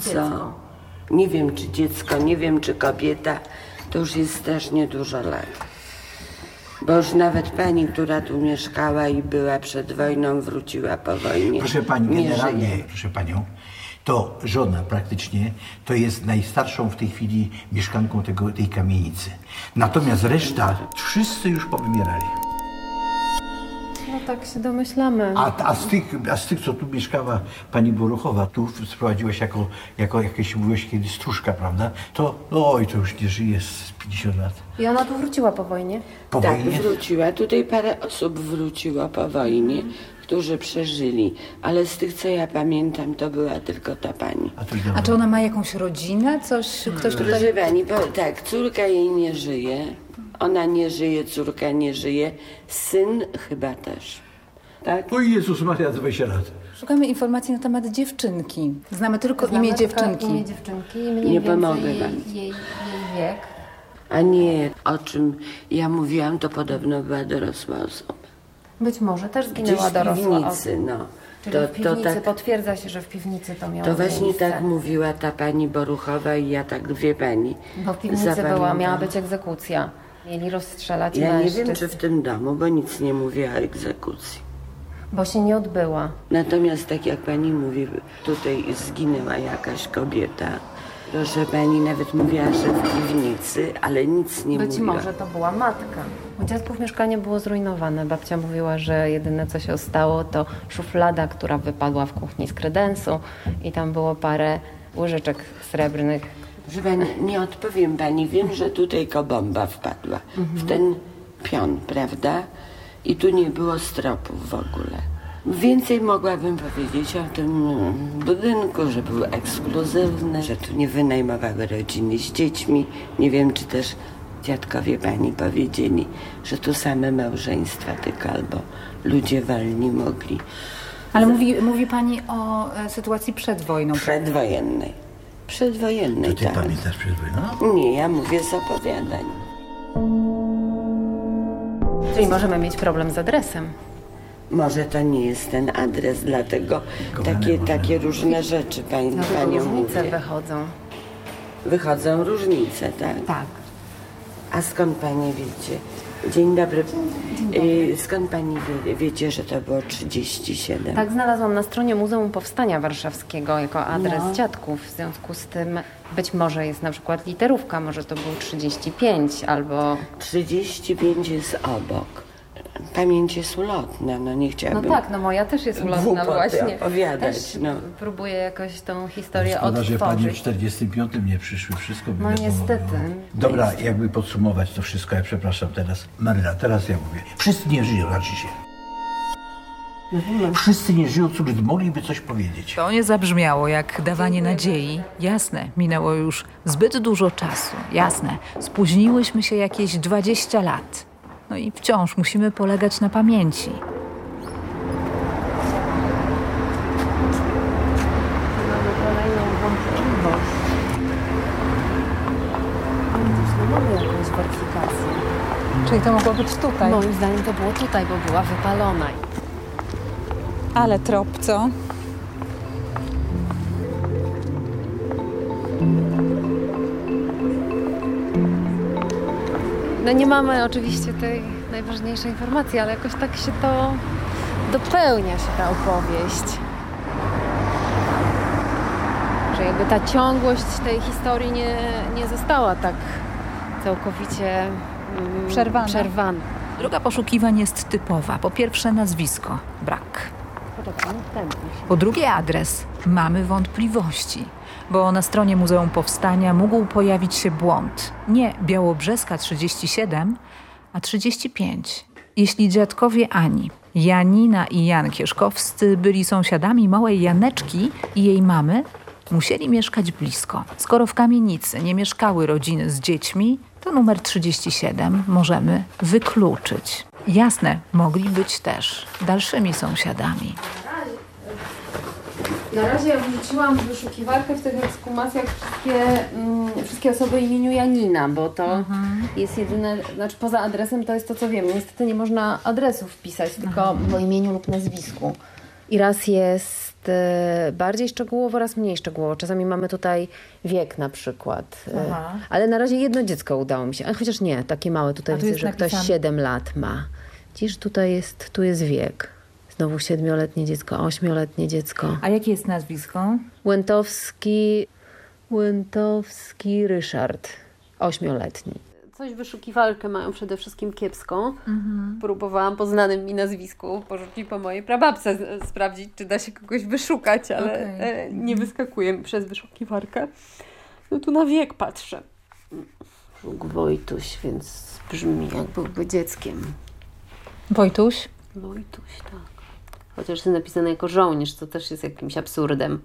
Co? Nie wiem, czy dziecko, nie wiem, czy kobieta. To już jest strasznie dużo lat. Bo już nawet pani, która tu mieszkała i była przed wojną, wróciła po wojnie. Proszę pani, nie generalnie, żyje. proszę panią, to żona praktycznie to jest najstarszą w tej chwili mieszkanką tej kamienicy. Natomiast reszta, wszyscy już powymierali. No tak się domyślamy. A z tych, co tu mieszkała pani Boruchowa, tu sprowadziłaś jako jakieś, mówiłaś kiedyś stróżka, prawda? To już nie żyje z 50 lat. I ona tu wróciła po wojnie? Po Tak, wojnie? wróciła. Tutaj parę osób wróciło po wojnie, którzy przeżyli. Ale z tych, co ja pamiętam, to była tylko ta pani. A czy ona ma jakąś rodzinę? Ktoś tutaj... Proszę pani, bo tak, córka jej nie żyje. Ona nie żyje, córka nie żyje. Syn chyba też. Tak? O Jezus Maria, 20 lat. Szukamy informacji na temat dziewczynki. Znamy tylko imię dziewczynki. Imię dziewczynki i mniej Nie więcej pomogę jej wam. wiek. A nie, o czym ja mówiłam, to podobno była dorosła osoba. Być może też Gdzieś zginęła w dorosła piwnicy, osoba. no. Czyli w piwnicy, potwierdza się, że w piwnicy to miało To właśnie miejsce. tak mówiła ta pani Boruchowa i ja tak, wie pani. Bo w piwnicy miała być egzekucja. Mieli rozstrzelać Ja nie mężczyzn. wiem, czy w tym domu, bo nic nie mówiła o egzekucji. Bo się nie odbyła. Natomiast tak jak pani mówi, tutaj zginęła jakaś kobieta. Proszę pani, nawet mówiła, że w piwnicy, ale nic nie Być mówiła. może to była matka. U dziadków mieszkanie było zrujnowane. Babcia mówiła, że jedyne co się stało to szuflada, która wypadła w kuchni z kredensu i tam było parę łyżeczek srebrnych. Proszę pani, nie odpowiem pani. Wiem, że tutaj bomba wpadła w ten pion, prawda? I tu nie było stropów w ogóle. Więcej mogłabym powiedzieć o tym budynku, że był ekskluzywny, że tu nie wynajmowały rodziny z dziećmi. Nie wiem, czy też dziadkowie pani powiedzieli, że tu same małżeństwa tylko albo ludzie wolni mogli. Ale mówi pani o sytuacji przed wojną. Przedwojennej. Przedwojennej, To ty tak. pamiętasz przed wojną? Nie, ja mówię z opowiadań. Czyli możemy mieć problem z adresem. Może to nie jest ten adres, dlatego takie różne rzeczy panią Różnice mówię. wychodzą. Wychodzą różnice, tak? Tak. A skąd pani wiecie? Dzień dobry. Skąd pani wiecie, że to było 37? Tak, znalazłam na stronie Muzeum Powstania Warszawskiego jako adres dziadków. W związku z tym być może jest na przykład literówka, może to był 35 albo... 35 jest obok. Pamięć jest ulotna, no nie No chciałabym... tak, no moja też jest ulotna głupoty właśnie. opowiadać, Też no. próbuję jakoś tą historię Szkoda, że pani w odtworzyć. 45 nie przyszły, wszystko by No wiadomo niestety. było. Dobra, jakby podsumować to wszystko, ja przepraszam teraz. Maryla, teraz ja mówię. Wszyscy nie żyją, znaczy się. Wszyscy nie żyją, którzy mogliby coś powiedzieć. To nie zabrzmiało jak dawanie nadziei. Jasne, minęło już zbyt dużo czasu. Jasne, spóźniłyśmy się jakieś 20 lat. No i wciąż musimy polegać na pamięci. Mamy kolejną wątpliwość. Mamy jakąś weryfikację. Czyli to mogło być tutaj. Moim zdaniem to było tutaj, bo była wypalona. Ale trop, co? No nie mamy oczywiście tej najważniejszej informacji, ale jakoś tak się to dopełnia się ta opowieść. Że jakby ta ciągłość tej historii nie została tak całkowicie przerwana. Droga poszukiwań jest typowa. Po pierwsze nazwisko. Brak. Po drugie adres. Mamy wątpliwości. Bo na stronie Muzeum Powstania mógł pojawić się błąd. Nie Białobrzeska 37, a 35. Jeśli dziadkowie Ani, Janina i Jan Kieszkowscy byli sąsiadami małej Janeczki i jej mamy, musieli mieszkać blisko. Skoro w kamienicy nie mieszkały rodziny z dziećmi, to numer 37 możemy wykluczyć. Jasne, mogli być też dalszymi sąsiadami. Na razie ja wrzuciłam w wyszukiwarkę w tych ekshumacjach wszystkie osoby o imieniu Janina, bo to jest jedyne, znaczy poza adresem to jest to, co wiem. Niestety nie można adresów wpisać, tylko po imieniu lub nazwisku. I raz jest jest bardziej szczegółowo oraz mniej szczegółowo. Czasami mamy tutaj wiek na przykład. Ale na razie jedno dziecko udało mi się. A chociaż nie, takie małe. Tutaj widzę, że ktoś 7 lat ma. Widzisz, tu jest wiek. Znowu 7-letnie dziecko, 8-letnie dziecko. A jakie jest nazwisko? Łętowski Ryszard, 8-letni. Coś wyszukiwalkę mają przede wszystkim kiepską. Próbowałam po znanym mi nazwisku, porzucić po mojej prababce sprawdzić, czy da się kogoś wyszukać, ale nie wyskakuje mi przez wyszukiwarkę. No tu na wiek patrzę. Żuk Wojtuś, więc brzmi jak byłby dzieckiem. Wojtuś? Wojtuś, tak. Chociaż jest napisane jako żołnierz, co też jest jakimś absurdem.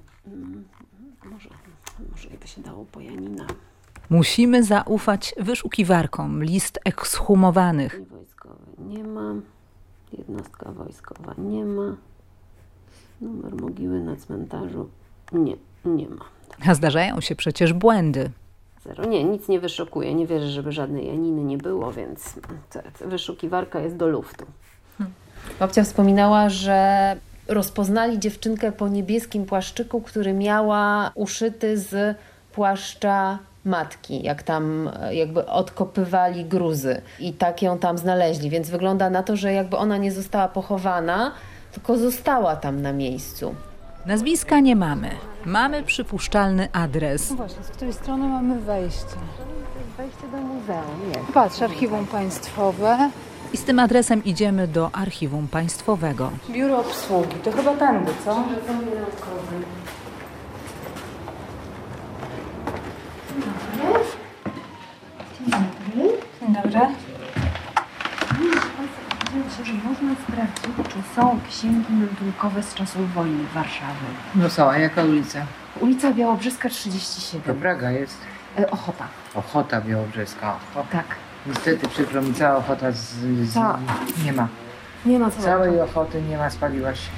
Może by się dało po Janina. Musimy zaufać wyszukiwarkom list ekshumowanych. Wojskowy nie ma. Jednostka wojskowa nie ma. Numer mogiły na cmentarzu nie ma. A zdarzają się przecież błędy. 0. Nie, nic nie wyszukuje. Nie wierzę, żeby żadnej Janiny nie było, więc wyszukiwarka jest do luftu. Babcia wspominała, że rozpoznali dziewczynkę po niebieskim płaszczyku, który miała uszyty z płaszcza matki, jak tam jakby odkopywali gruzy i tak ją tam znaleźli, więc wygląda na to, że jakby ona nie została pochowana, tylko została tam na miejscu. Nazwiska nie mamy. Mamy przypuszczalny adres. No właśnie, z której strony mamy wejście? Wejście do muzeum, nie. Patrz, archiwum państwowe. I z tym adresem idziemy do Archiwum Państwowego. Biuro obsługi, to chyba tędy, co? Dzień dobry. Że można sprawdzić, czy są księgi meldunkowe z czasów wojny Warszawy. No są, a jaka ulica? Ulica Białobrzeska 37. To Praga jest. Ochota. Ochota Białobrzeska. Tak. Niestety przykro mi, cała Ochota nie ma. Nie ma co. Całej Ochoty nie ma, spaliła się.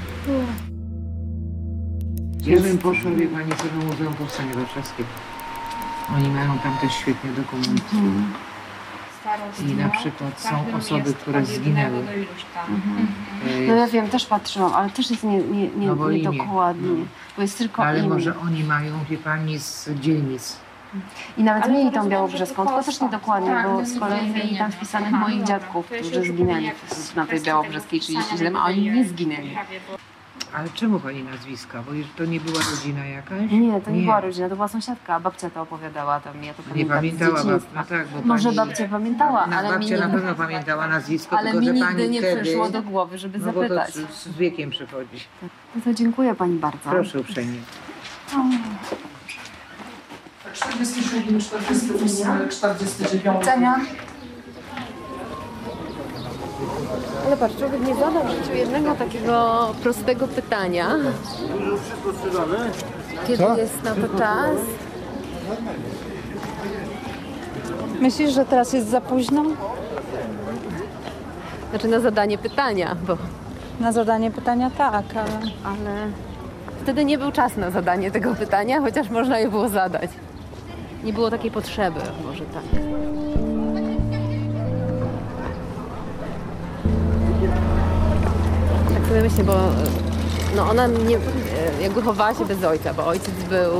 Ja bym poszła, wie pani, co do Muzeum Powstania Warszawskiego. Oni mają tam też świetnie dokumenty. I na przykład są osoby, które zginęły. No ja wiem, też patrzyłam, ale też jest niedokładnie. Bo jest tylko Ale imię. może oni mają, wie pani, z dzielnic. I nawet mieli tą białobrzeską, tylko też niedokładnie, bo z kolei mieli tam wpisanych moich dziadków, którzy zginęli na tej białobrzeskiej 37, a oni nie zginęli. Ale czemu pani nazwiska? Bo to nie była rodzina jakaś? Nie, to nie była rodzina, to była sąsiadka, a babcia to opowiadała tam, ja to Nie pamiętam pamiętała z dzieciństwa. no tak, bo Może pani... babcia pamiętała, ale babcia mi nigdy, na pewno pamiętała nazwisko, ale tylko mi że nigdy pani nie wtedy... przyszło do głowy, żeby no zapytać. Bo to z wiekiem przychodzi. No to dziękuję pani bardzo. Proszę uprzejmie. 47, 49. Cenia? Ale patrz, człowiek nie zadał w życiu jednego takiego prostego pytania. Kiedy jest na to czas? Myślisz, że teraz jest za późno? Znaczy na zadanie pytania, bo... Na zadanie pytania tak, Ale wtedy nie był czas na zadanie tego pytania, chociaż można je było zadać. Nie było takiej potrzeby, może tak. Tak sobie myślę, bo no ona nie, jakby chowała się bez ojca, bo ojciec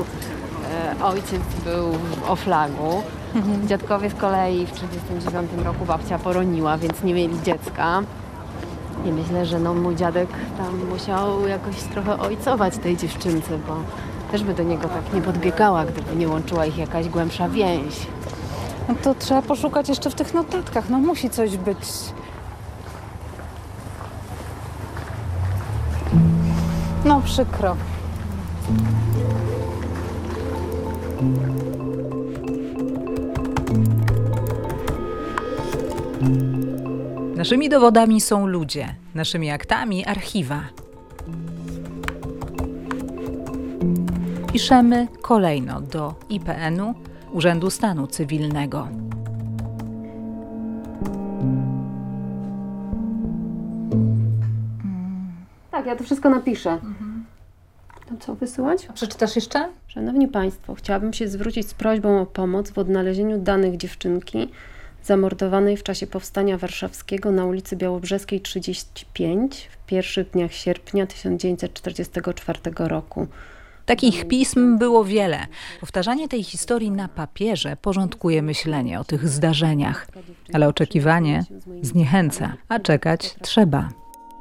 był w Oflagu. Dziadkowie z kolei w 1939 roku babcia poroniła, więc nie mieli dziecka. I myślę, że no mój dziadek tam musiał jakoś trochę ojcować tej dziewczynce, bo też by do niego tak nie podbiegała, gdyby nie łączyła ich jakaś głębsza więź. No to trzeba poszukać jeszcze w tych notatkach, no musi coś być. No przykro. Naszymi dowodami są ludzie, naszymi aktami archiwa. Piszemy kolejno do IPN-u, Urzędu Stanu Cywilnego. Tak, ja to wszystko napiszę. To co, wysyłać? Przeczytasz jeszcze? Szanowni Państwo, chciałabym się zwrócić z prośbą o pomoc w odnalezieniu danych dziewczynki zamordowanej w czasie Powstania Warszawskiego na ulicy Białobrzeskiej 35 w pierwszych dniach sierpnia 1944 roku. Takich pism było wiele. Powtarzanie tej historii na papierze porządkuje myślenie o tych zdarzeniach, ale oczekiwanie zniechęca, a czekać trzeba.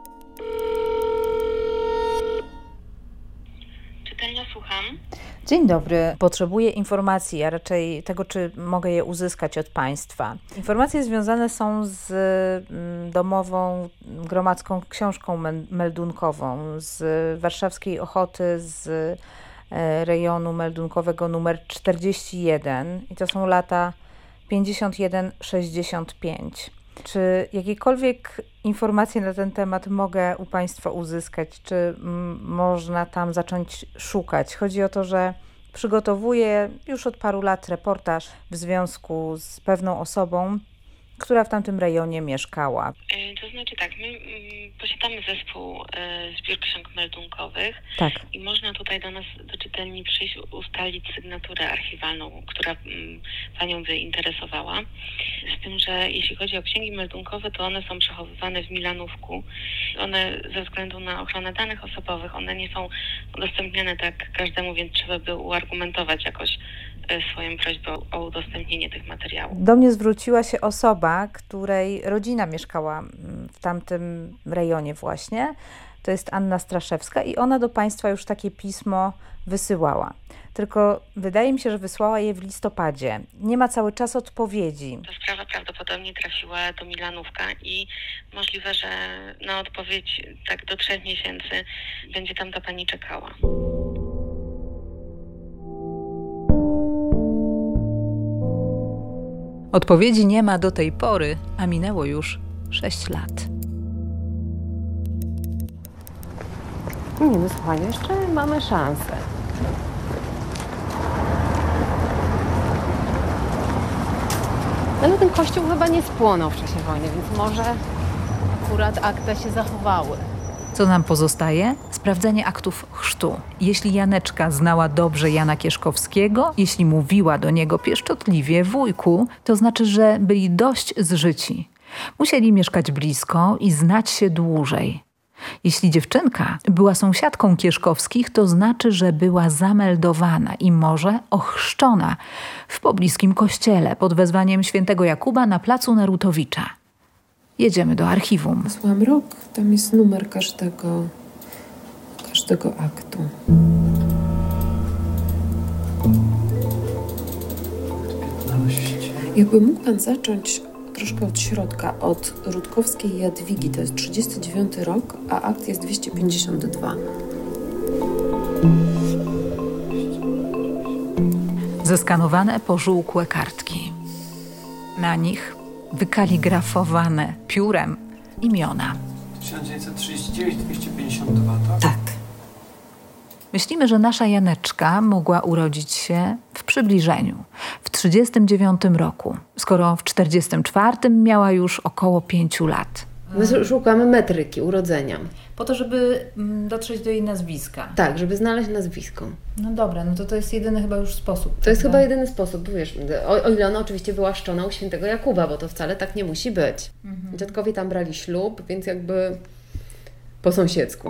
Czytelnia, słucham. Dzień dobry. Potrzebuję informacji, a raczej tego, czy mogę je uzyskać od Państwa. Informacje związane są z domową gromadzką książką meldunkową, z warszawskiej Ochoty, z rejonu meldunkowego numer 41 i to są lata 51-65. Czy jakiekolwiek informacje na ten temat mogę u Państwa uzyskać? Czy można tam zacząć szukać? Chodzi o to, że przygotowuję już od paru lat reportaż w związku z pewną osobą, która w tamtym rejonie mieszkała. To znaczy tak, my posiadamy zespół zbiór ksiąg meldunkowych Tak. i można tutaj do nas, do czytelni przyjść, ustalić sygnaturę archiwalną, która Panią by interesowała. Z tym, że jeśli chodzi o księgi meldunkowe, to one są przechowywane w Milanówku. One ze względu na ochronę danych osobowych, one nie są udostępniane tak każdemu, więc trzeba by uargumentować jakoś swoją prośbę o udostępnienie tych materiałów. Do mnie zwróciła się osoba, której rodzina mieszkała w tamtym rejonie właśnie. To jest Anna Straszewska i ona do Państwa już takie pismo wysyłała. Tylko wydaje mi się, że wysłała je w listopadzie. Nie ma cały czas odpowiedzi. Ta sprawa prawdopodobnie trafiła do Milanówka i możliwe, że na odpowiedź tak do 3 miesięcy będzie tam ta Pani czekała. Odpowiedzi nie ma do tej pory, a minęło już 6 lat. Nie, no słuchaj, jeszcze mamy szansę. Ale ten kościół chyba nie spłonął w czasie wojny, więc może akurat akta się zachowały. Co nam pozostaje? Sprawdzenie aktów chrztu. Jeśli Janeczka znała dobrze Jana Kieszkowskiego, jeśli mówiła do niego pieszczotliwie wujku, to znaczy, że byli dość zżyci. Musieli mieszkać blisko i znać się dłużej. Jeśli dziewczynka była sąsiadką Kieszkowskich, to znaczy, że była zameldowana i może ochrzczona w pobliskim kościele pod wezwaniem świętego Jakuba na placu Narutowicza. Jedziemy do archiwum. Wysłałam rok, tam jest numer każdego aktu. Jakby mógł Pan zacząć troszkę od środka, od Rutkowskiej Jadwigi, to jest 39 rok, a akt jest 252. Zeskanowane pożółkłe kartki. Na nich wykaligrafowane piórem imiona. 1939-252, tak? Tak. Myślimy, że nasza Janeczka mogła urodzić się w przybliżeniu, w 1939 roku, skoro w 1944 miała już około 5 lat. My szukamy metryki urodzenia. Po to, żeby dotrzeć do jej nazwiska. Tak, żeby znaleźć nazwisko. No dobra, no to jest jedyny chyba już sposób. To jest chyba jedyny sposób, bo wiesz, o ile ona oczywiście była szczona u świętego Jakuba, bo to wcale tak nie musi być. Dziadkowie tam brali ślub, więc jakby po sąsiedzku.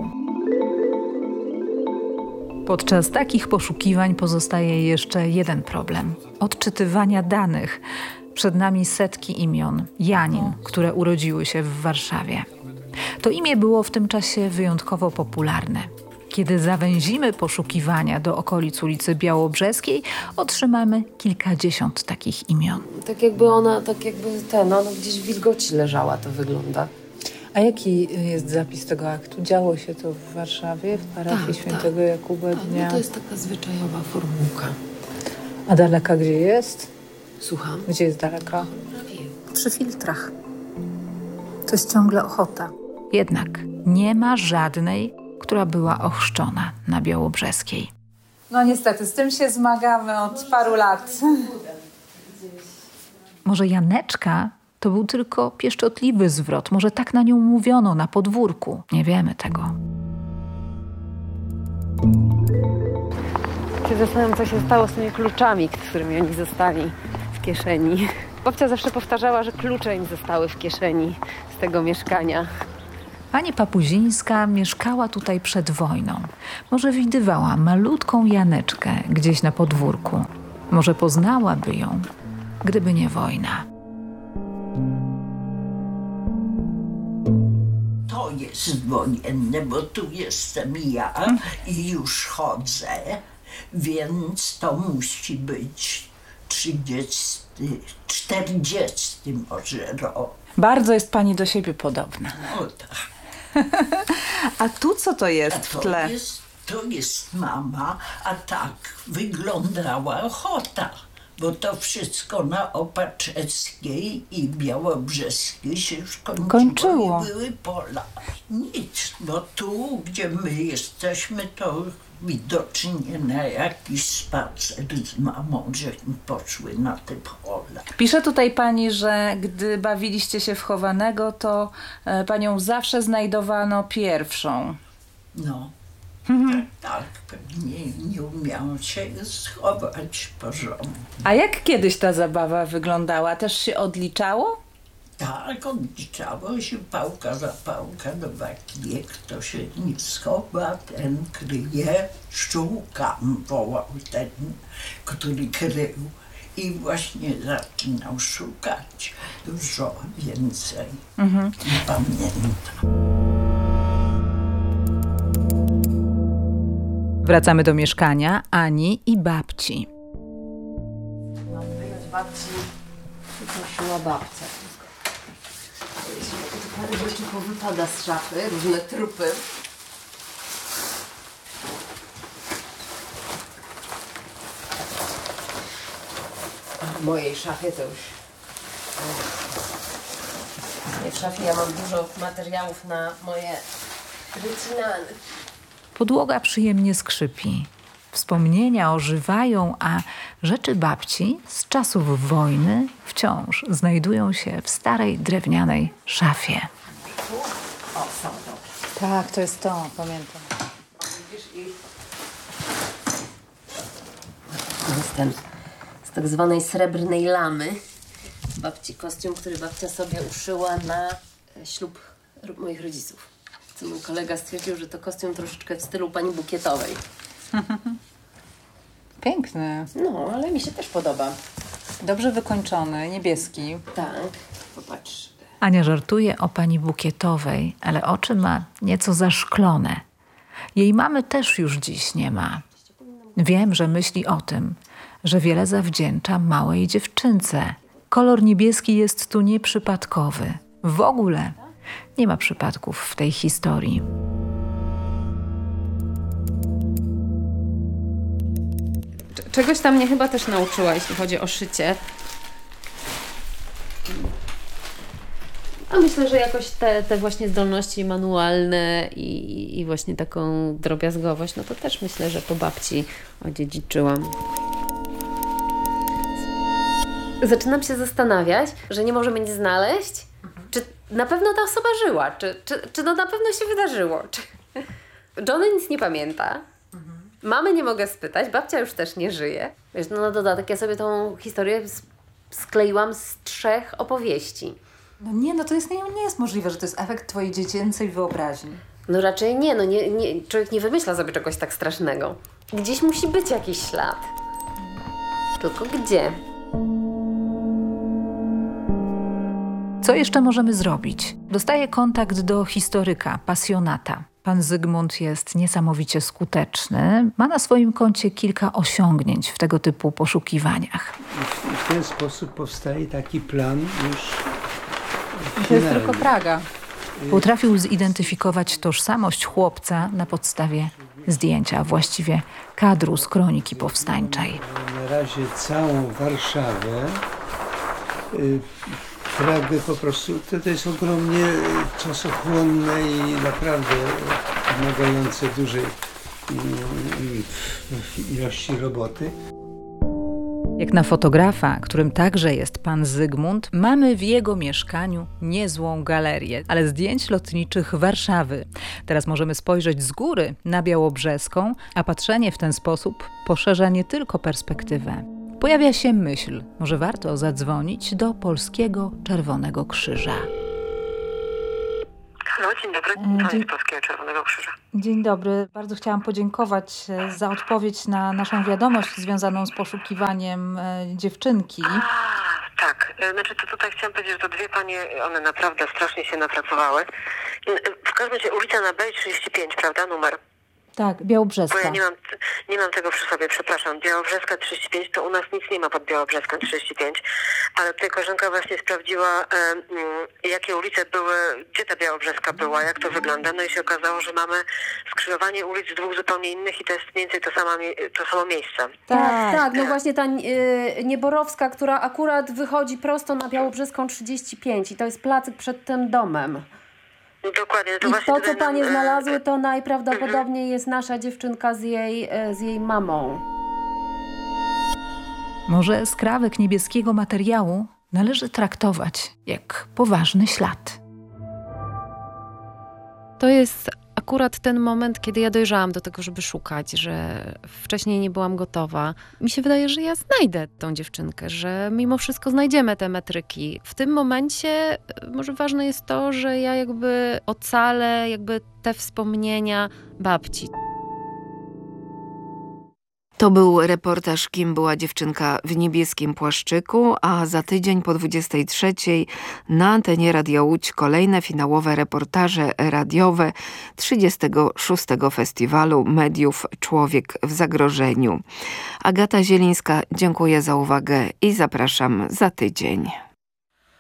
Podczas takich poszukiwań pozostaje jeszcze jeden problem. Odczytywania danych. Przed nami setki imion. Janin, które urodziły się w Warszawie. To imię było w tym czasie wyjątkowo popularne. Kiedy zawęzimy poszukiwania do okolic ulicy Białobrzeskiej, otrzymamy kilkadziesiąt takich imion. Tak jakby ona gdzieś w wilgoci leżała, to wygląda. A jaki jest zapis tego aktu? Działo się to w Warszawie, w parafii świętego Jakuba Dnia? No to jest taka zwyczajowa formułka. A daleka gdzie jest? Słucham? Gdzie jest daleka? Przy filtrach. To jest ciągle Ochota. Jednak nie ma żadnej, która była ochrzczona na Białobrzeskiej. No niestety, z tym się zmagamy od paru lat. Może Janeczka to był tylko pieszczotliwy zwrot. Może tak na nią mówiono na podwórku. Nie wiemy tego. Się zastanawiam, co się stało z tymi kluczami, z którymi oni zostali w kieszeni. Babcia zawsze powtarzała, że klucze im zostały w kieszeni z tego mieszkania. Pani Papuzińska mieszkała tutaj przed wojną. Może widywała malutką Janeczkę gdzieś na podwórku. Może poznałaby ją, gdyby nie wojna. To jest wojenne, bo tu jestem ja i już chodzę, więc to musi być 40 może rok. Bardzo jest pani do siebie podobna. No tak. A tu co to jest w tle? To jest mama, a tak wyglądała ochota. Bo to wszystko na Opaczewskiej i Białobrzeskiej się już kończyło. I były pola. Nic, bo tu, gdzie my jesteśmy, to widocznie na jakiś spacer z mamą, żeśmy poszły na te pola. Pisze tutaj pani, że gdy bawiliście się w chowanego, to panią zawsze znajdowano pierwszą. No. Tak, pewnie nie umiałam się schować porządnie. A jak kiedyś ta zabawa wyglądała? Też się odliczało? Tak, odliczało się pałka za pałka do bakie. Kto się nie schowa, ten kryje. Szukam, wołał ten, który krył. I właśnie zaczynał szukać dużo więcej. Nie pamiętam. Wracamy do mieszkania Ani i babci. Mam wyjąć babci, prosiła babcia. Parę rzeczy powypada z szafy, różne trupy. W mojej szafie to już... W szafie ja mam dużo materiałów na moje wycinane. Podłoga przyjemnie skrzypi. Wspomnienia ożywają, a rzeczy babci z czasów wojny wciąż znajdują się w starej drewnianej szafie. O, są to. Tak, to jest to, pamiętam. Jest ten z tak zwanej srebrnej lamy. Babci kostium, który babcia sobie uszyła na ślub moich rodziców. Co mój kolega stwierdził, że to kostium troszeczkę w stylu pani Bukietowej. Piękny. No, ale mi się też podoba. Dobrze wykończony, niebieski. Tak, popatrz. Ania żartuje o pani Bukietowej, ale oczy ma nieco zaszklone. Jej mamy też już dziś nie ma. Wiem, że myśli o tym, że wiele zawdzięcza małej dziewczynce. Kolor niebieski jest tu nieprzypadkowy. W ogóle nie ma przypadków w tej historii. Czegoś tam mnie chyba też nauczyła, jeśli chodzi o szycie. A myślę, że jakoś te właśnie zdolności manualne i właśnie taką drobiazgowość, no to też myślę, że po babci odziedziczyłam. Zaczynam się zastanawiać, że nie możemy nic znaleźć. Czy na pewno ta osoba żyła? Czy no na pewno się wydarzyło? Johnny nic nie pamięta. Mamy nie mogę spytać, babcia już też nie żyje. Wiesz, no na dodatek ja sobie tą historię skleiłam z 3 opowieści. No nie, no to jest, nie jest możliwe, że to jest efekt twojej dziecięcej wyobraźni. No raczej nie, człowiek nie wymyśla sobie czegoś tak strasznego. Gdzieś musi być jakiś ślad. Tylko gdzie? Co jeszcze możemy zrobić? Dostaję kontakt do historyka, pasjonata. Pan Zygmunt jest niesamowicie skuteczny. Ma na swoim koncie kilka osiągnięć w tego typu poszukiwaniach. W ten sposób powstaje taki plan już To jest tylko Praga. Potrafił zidentyfikować tożsamość chłopca na podstawie zdjęcia, właściwie kadru z kroniki powstańczej. Na razie całą Warszawę, Pragę po prostu, to jest ogromnie czasochłonne i naprawdę wymagające dużej ilości roboty. Jak na fotografa, którym także jest pan Zygmunt, mamy w jego mieszkaniu niezłą galerię, ale zdjęć lotniczych Warszawy. Teraz możemy spojrzeć z góry na Białobrzeską, a patrzenie w ten sposób poszerza nie tylko perspektywę, pojawia się myśl, może warto zadzwonić do Polskiego Czerwonego Krzyża. Halo, dzień dobry, to jest Polskiego Czerwonego Krzyża. Dzień dobry. Bardzo chciałam podziękować za odpowiedź na naszą wiadomość związaną z poszukiwaniem dziewczynki. Tak, znaczy to tutaj chciałam powiedzieć, że to dwie panie, one naprawdę strasznie się napracowały. W każdym razie ulica na Bej 35, prawda, numer? Tak, Białobrzeska. Bo ja nie mam tego przy sobie, przepraszam. Białobrzeska 35, to u nas nic nie ma pod Białobrzeską 35, ale tutaj koleżanka właśnie sprawdziła, jakie ulice były, gdzie ta Białobrzeska była, jak to wygląda, no i się okazało, że mamy skrzyżowanie ulic dwóch zupełnie innych i to jest mniej więcej to samo miejsce. Tak, no właśnie ta Nieborowska, która akurat wychodzi prosto na Białobrzeską 35 i to jest placyk przed tym domem. Dokładnie. I to, co panie znalazły, to najprawdopodobniej jest nasza dziewczynka z jej mamą. Może skrawek niebieskiego materiału należy traktować jak poważny ślad. To jest akurat ten moment, kiedy ja dojrzałam do tego, żeby szukać, że wcześniej nie byłam gotowa. Mi się wydaje, że ja znajdę tą dziewczynkę, że mimo wszystko znajdziemy te metryki. W tym momencie może ważne jest to, że ja jakby ocalę te wspomnienia babci. To był reportaż Kim była dziewczynka w niebieskim płaszczyku, a za tydzień po 23:00 na antenie Radia Łódź kolejne finałowe reportaże radiowe 36. Festiwalu Mediów Człowiek w zagrożeniu. Agata Zielińska, dziękuję za uwagę i zapraszam za tydzień.